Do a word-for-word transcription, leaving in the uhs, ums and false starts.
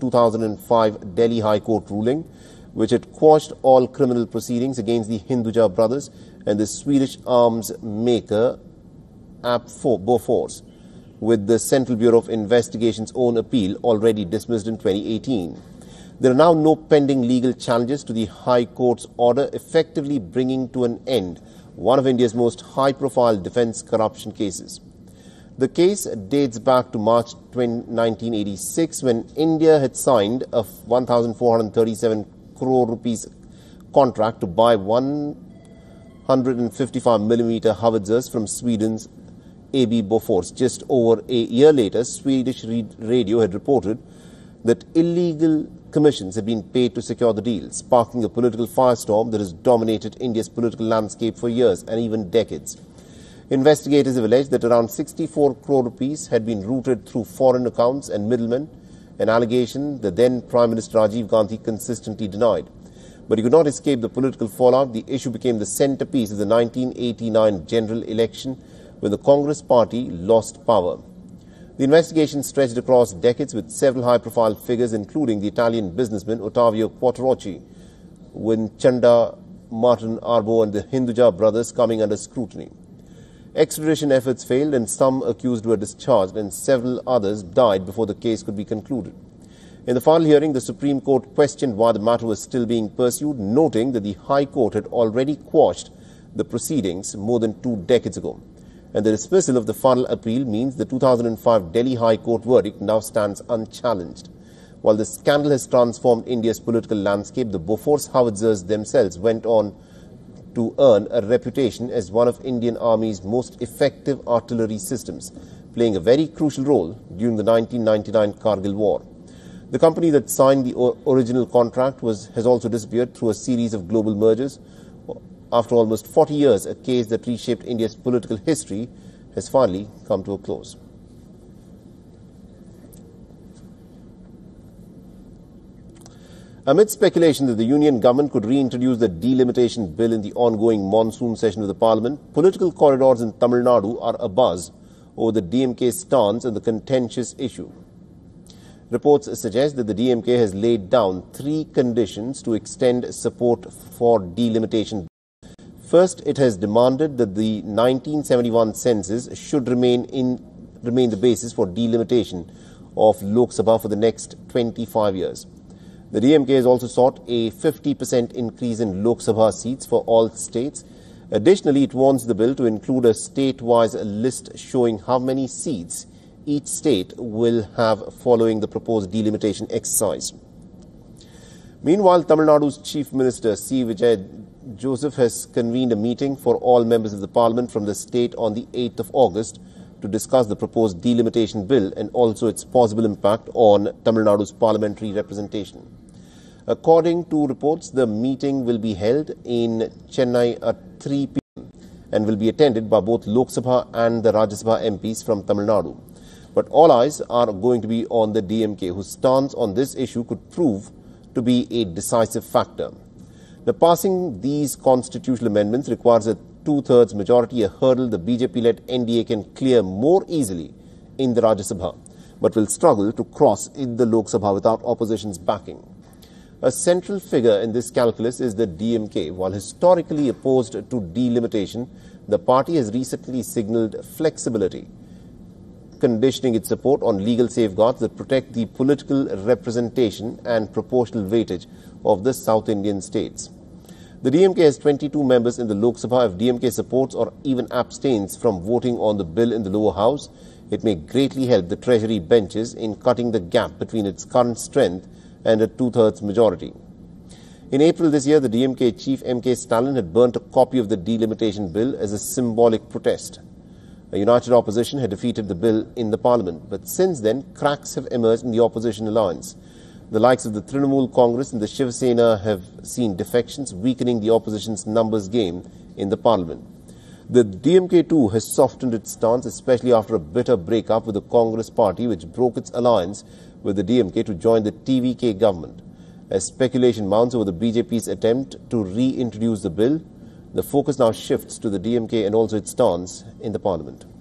two thousand five Delhi High Court ruling, which had quashed all criminal proceedings against the Hinduja brothers and the Swedish arms maker Bofors, with the Central Bureau of Investigation's own appeal already dismissed in twenty eighteen. There are now no pending legal challenges to the High Court's order, effectively bringing to an end one of India's most high-profile defence corruption cases. The case dates back to March nineteen eighty-six, when India had signed a one thousand four hundred thirty-seven crore rupees contract to buy one hundred fifty-five millimeter howitzers from Sweden's A B Bofors. Just over a year later, Swedish radio had reported that illegal commissions had been paid to secure the deal, sparking a political firestorm that has dominated India's political landscape for years and even decades. Investigators have alleged that around sixty-four crore rupees had been routed through foreign accounts and middlemen, an allegation that then Prime Minister Rajiv Gandhi consistently denied. But he could not escape the political fallout. The issue became the centerpiece of the nineteen eighty-nine general election, when the Congress party lost power. The investigation stretched across decades, with several high-profile figures, including the Italian businessman Ottavio Quattrocchi, with Chanda, Martin Arbo and the Hinduja brothers coming under scrutiny. Extradition efforts failed, and some accused were discharged, and several others died before the case could be concluded. In the final hearing, the Supreme Court questioned why the matter was still being pursued, noting that the High Court had already quashed the proceedings more than two decades ago. And the dismissal of the final appeal means the two thousand five Delhi High Court verdict now stands unchallenged. While the scandal has transformed India's political landscape, the Bofors howitzers themselves went on to earn a reputation as one of Indian Army's most effective artillery systems, playing a very crucial role during the nineteen ninety-nine Kargil War. The company that signed the original contract was, has also disappeared through a series of global mergers. After almost forty years, a case that reshaped India's political history has finally come to a close. Amid speculation that the Union government could reintroduce the delimitation bill in the ongoing monsoon session of the Parliament, political corridors in Tamil Nadu are abuzz over the D M K's stance on the contentious issue. Reports suggest that the D M K has laid down three conditions to extend support for delimitation. First, it has demanded that the nineteen seventy-one census should remain in remain the basis for delimitation of Lok Sabha for the next twenty-five years. The D M K has also sought a fifty percent increase in Lok Sabha seats for all states. Additionally, it wants the bill to include a state-wise list showing how many seats each state will have following the proposed delimitation exercise. Meanwhile, Tamil Nadu's Chief Minister C. Vijay Joseph has convened a meeting for all members of the Parliament from the state on the eighth of August to discuss the proposed delimitation bill and also its possible impact on Tamil Nadu's parliamentary representation. According to reports, the meeting will be held in Chennai at three p m and will be attended by both Lok Sabha and the Rajya Sabha M Ps from Tamil Nadu. But all eyes are going to be on the D M K, whose stance on this issue could prove to be a decisive factor. Now, passing these constitutional amendments requires a two-thirds majority, a hurdle the B J P-led N D A can clear more easily in the Rajya Sabha, but will struggle to cross in the Lok Sabha without opposition's backing. A central figure in this calculus is the D M K. While historically opposed to delimitation, the party has recently signalled flexibility, conditioning its support on legal safeguards that protect the political representation and proportional weightage of the South Indian states. The D M K has twenty-two members in the Lok Sabha. If D M K supports or even abstains from voting on the bill in the lower house, it may greatly help the Treasury benches in cutting the gap between its current strength and a two-thirds majority. In April this year, the D M K chief M K Stalin had burnt a copy of the delimitation bill as a symbolic protest. A united opposition had defeated the bill in the parliament, but since then, cracks have emerged in the opposition alliance. The likes of the Trinamool Congress and the Shiv Sena have seen defections, weakening the opposition's numbers game in the parliament. The D M K too has softened its stance, especially after a bitter breakup with the Congress party, which broke its alliance with the D M K to join the T V K government. As speculation mounts over the B J P's attempt to reintroduce the bill, the focus now shifts to the D M K and also its stance in the parliament.